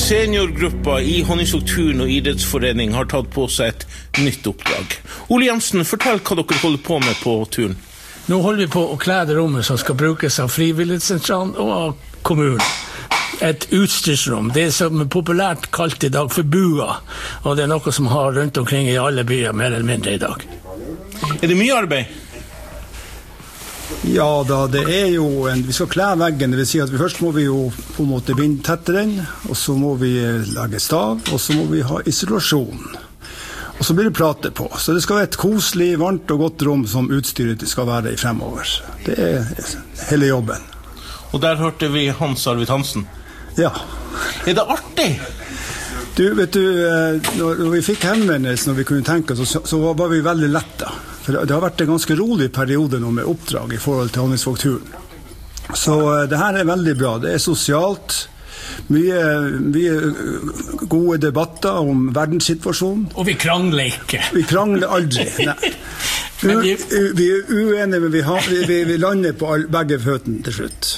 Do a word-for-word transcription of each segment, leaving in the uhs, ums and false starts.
Seniorgruppa i Honningsvågturen og idrettsforening har tatt på seg et nytt oppdrag. Ole Jensen, fortell hva dere holder på med på turen. Nå holder vi på å klæde rommet som skal brukes av frivillighetssentralen og av kommunen. Et utstyrsrom, det som er populært kalt i dag for bua, og det er noe som har rundt omkring i alle byer mer eller mindre i dag. Er det mye arbeid? Ja da, det er jo en, vi skal klæ veggen, det vil si at vi først må vi jo på en måte binde tette den, og så må vi legge stav, og så må vi ha isolasjon. Og så blir det prate på. Så det skal være et koselig, varmt og godt rom som utstyret skal være i fremover. Det er hele jobben. Og der hørte vi Hans Arvid Hansen. Ja. Er det artig? Du, vet du, når vi fikk henvendelsen, når vi kunne tenke oss, så, så var vi veldig letta. For det har vært en ganske rolig periode nå med oppdrag i forhold til Honningsvågturen. Så det her er veldig bra. Det er sosialt. Mye, mye gode debatter om verdenssituasjonen. Og vi krangler ikke. Vi krangler aldri, nei. U, vi... vi er uenige, men vi, har, vi, vi lander på all, begge føttene til slutt.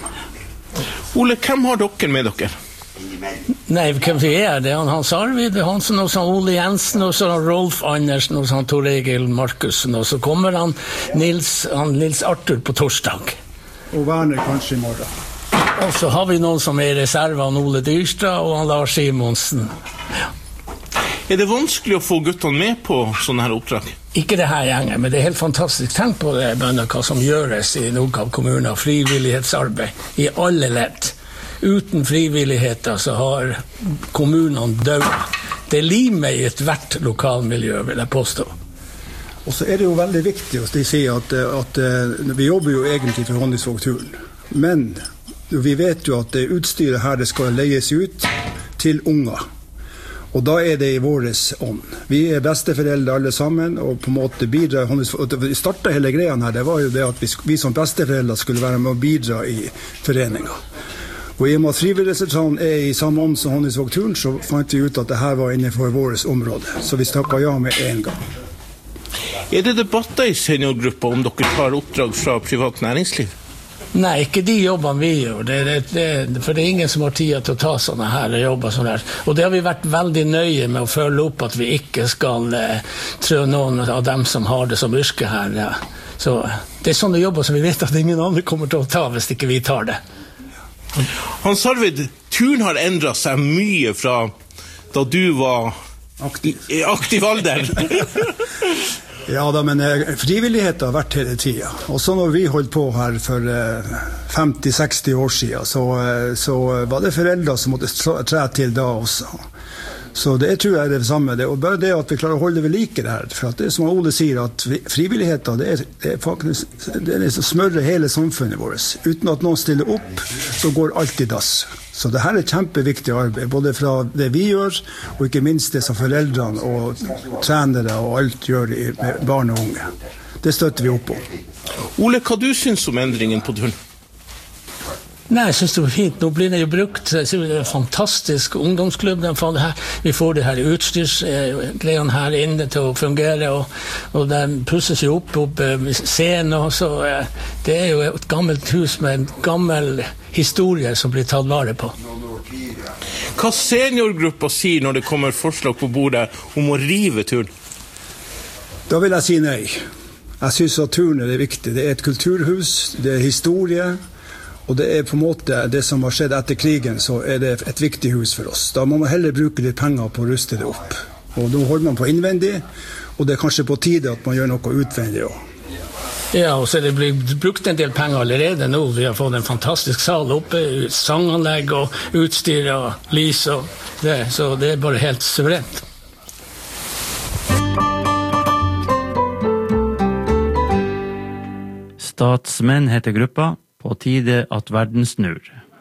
Ole, hvem har dere med dere? Nei, hvem vi er? Det er han Hans Arvid Hansen, og så Ole Jensen, og så Rolf Andersen, og så Tor Egil Markusen, og så kommer han Nils, han Nils Arthur på torsdag. Og Werner kanskje i morgen. Og så har vi noen som er i reserve, han Ole Dyrstad og han Lars Simonsen. Ja. Er det vanskelig å få guttene med på sånne her oppdrag? Ikke det her gjengen, men det er helt fantastisk. Tenk på det, bønder, hva som gjøres i Nordkapp kommune av frivillighetsarbeid i alle ledd. Uten frivilligheter så har kommunene død. Det er limet i et hvert lokalmiljø, vil jeg påstå. Og så er det jo veldig viktig å si at, at, at vi jobber jo egentlig for Honningsvågturen. Men vi vet jo at det utstyret her det skal leies ut til unger. Og da er det i våres ånd. Vi er besteforeldre alle sammen, og på en måte bidrar. Vi startet hele greien her, det var jo det at vi, vi som besteforeldre skulle være med å bidra i foreningen. Og i og med at frivillighetssentralen er i samme ånd som Honningsvågturen, så fant vi ut at det her var innenfor vårt område. Så vi stakket ja med en gang. Er det debatter i seniorgruppa om dere tar oppdrag fra privat næringsliv? Nei, ikke de jobbene vi gjør. Det, det, det, for det er ingen som har tid til å ta sånne her og jobbe sånne her. Og det har vi vært veldig nøye med å følge opp at vi ikke skal eh, trø noen av dem som har det som yrke her. Ja. Så det er sånne jobber som vi vet at ingen andre kommer til å ta hvis ikke vi tar det. Hans Arvid, turen har endret seg mye fra da du var aktiv, i aktiv alder. Ja da, men frivilligheten har vært hele tiden. Og så når vi holdt på her for femti seksti år siden, så, så var det foreldre som måtte tre til da også. Så det tror jeg er det samme. Det, og bare det at vi klarer å holde ved like det her. For at det som Ole sier, at frivilligheten, det er, det er faktisk det er som smører hele samfunnet vårt. Uten at noen stiller opp, så går alt i dass. Så det her er kjempeviktig arbeid, både fra det vi gjør, og ikke minst det som foreldrene og trenere og alt gjør med barn og unge. Det støtter vi opp på. Ole, hva du synes om endringen på turen? Nei, jeg synes det var fint. Nå blir det jo brukt. Det er en fantastisk ungdomsklubb. Vi får det her utstyrsgreiene her inne til å fungere, og, og den pusses jo opp opp scenen. Så det er jo et gammelt hus med en gammel historie som blir tatt vare på. Hva seniorgruppa sier når det kommer forslag på bordet om å rive turen? Da vil jeg si nei. Jeg synes at turen er viktig. Det er et kulturhus, det er historie, og det er på en måte det som har skjedd etter krigen, så er det et viktig hus for oss. Da må man heller bruke litt penger på å ruste det opp. Og nå holder man på innvendig, og det er kanskje på tide at man gjør noe utvendig også. Ja, og så er det blitt brukt en del penger allerede nå. Vi har fått en fantastisk sal oppe, sanganlegg og utstyr og lys og det, så det er bare helt suverent. Statsmenn heter gruppa, på tide at verden snur.